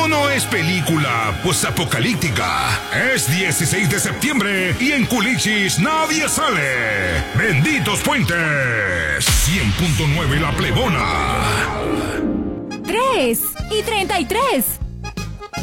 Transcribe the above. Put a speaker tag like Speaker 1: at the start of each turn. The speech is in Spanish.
Speaker 1: no es película posapocalíptica. Es 16 de septiembre y en Culichis nadie sale. ¡Benditos puentes! 100.9 La Plebona.
Speaker 2: 3 y 33.